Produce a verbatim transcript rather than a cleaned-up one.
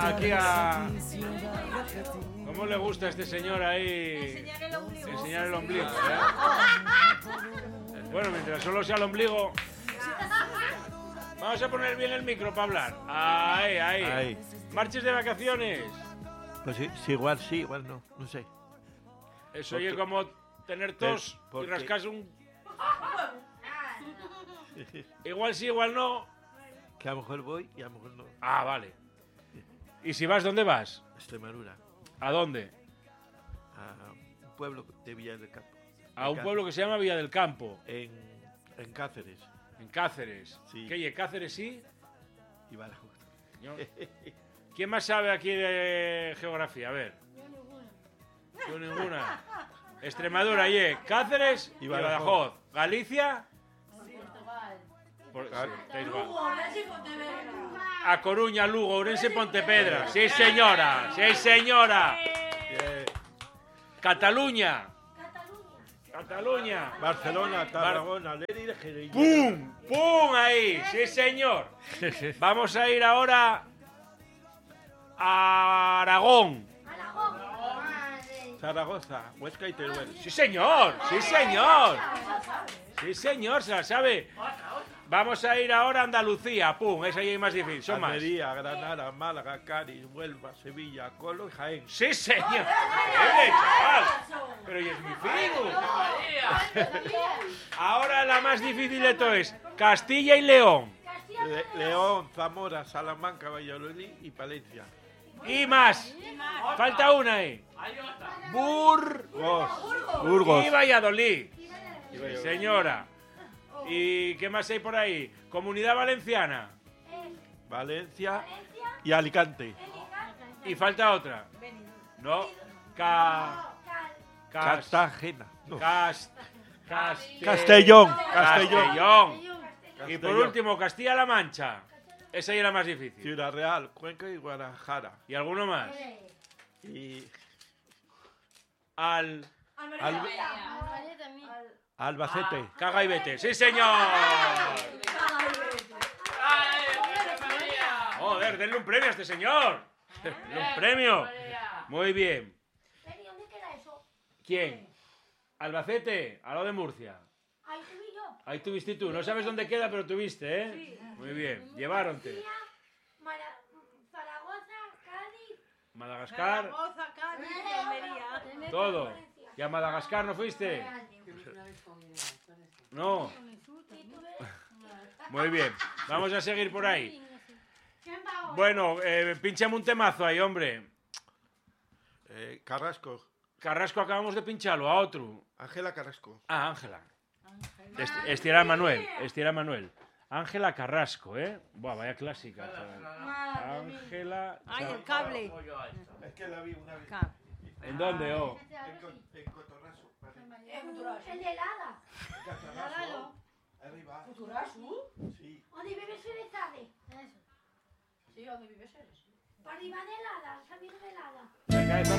aquí a... ¿Cómo le gusta a este señor ahí? Enseñar el ombligo. Enseñar el ombligo, ¿eh? Bueno, mientras solo sea el ombligo... Vamos a poner bien el micro para hablar. Ahí, ahí. Ahí. ¿Marches de vacaciones? Pues sí, sí, igual sí, igual no, no sé. Eso oye como tener tos ¿Por y qué? rascarse un... Igual sí, igual no. Que a lo mejor voy y a lo mejor no. Ah, vale. ¿Y si vas, dónde vas? Extremadura, ¿A dónde? a un pueblo de Villa del Campo. A un pueblo que se llama Villa del Campo, En, en Cáceres en Cáceres. Sí. ¿Qué oye, Cáceres sí? y Badajoz. Señor. ¿Quién más sabe aquí de geografía? A ver. Yo ninguna. Extremadura, oye, Cáceres y Y Badajoz. Badajoz. ¿Galicia? Por- sí, da igual. A Coruña, Lugo, Ourense, Pontevedra. Sí, señora. Sí, señora. Bien. Cataluña. Cataluña. Barcelona, Tarragona, Lérida, Jerez. ¡Pum! ¡Pum! Ahí. Sí, señor. Vamos a ir ahora a Aragón. Zaragoza, Huesca y Teruel. Sí, señor. Sí, señor. Sí, señor, se la sabe. Vamos a ir ahora a Andalucía. ¡Pum! Esa ahí es más difícil. Son más. Almería, Granada, Málaga, Cádiz, Huelva, Sevilla, Colo y Jaén. Sí, señor. ¡Qué chaval! Pero y es mi fino. Ahora la más difícil de todo es Castilla y León. Le- León, Zamora, Salamanca, Valladolid y Palencia. Y más. Falta una ahí. Burgos. Burgos. Y Valladolid. Sí, señora. ¿Y qué más hay por ahí? Comunidad Valenciana. Valencia y Alicante. Y falta otra. No. Ca... Cas... Cartagena. No. Cas... Castel- Castellón. Castellón. Castellón. Y por Castellón. último, Castilla-La Mancha. Esa ya era más difícil. Ciudad Real, Cuenca y Guadalajara. ¿Y alguno más? Y Al... Al- Albacete. Caga y vete. ¡Sí, señor! Joder, denle un premio a este señor. Denle un premio. Muy bien. ¿Dónde queda eso? ¿Quién? Albacete, a lo de Murcia. Ahí subí yo. Ahí tuviste tú. No sabes dónde queda, pero tuviste, ¿eh? Muy bien. Lleváronte. Mara- Zaragoza, Cádiz. Madagascar, Zaragoza, Cádiz y Almería. todo. ¿Y a Madagascar no fuiste? No. Muy bien. Vamos a seguir por ahí. ¿Quién va ahora? Bueno, eh, pinchame un temazo ahí, hombre. Eh, Carrasco. Carrasco acabamos de pincharlo, a otro. Ángela Carrasco. Ah, Ángela. Este, este era Manuel, este era Manuel. Ángela Carrasco, ¿eh? Buah, vaya clásica. Ángela... Ay, el cable. Es que la vi una vez. Cable. ¿En dónde, oh? En, Co- en Cotorraso. vale. El de helada. Catarraso. Arriba. Sí. ¿Dónde vive Serezade? Sí, donde vives eres. Para arriba de helada, salir de helada. Venga, eso